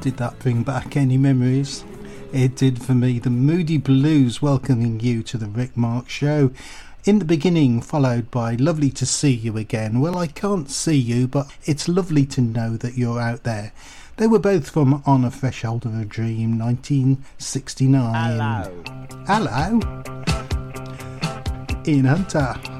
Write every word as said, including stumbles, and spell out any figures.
Did that bring back any memories? It did for me. The Moody Blues welcoming you to the Rick Mark Show. In the beginning, followed by Lovely to See You Again. Well, I can't see you, but it's lovely to know that you're out there. They were both from On a Threshold of a Dream, nineteen sixty-nine. Hello. Hello. Ian Hunter.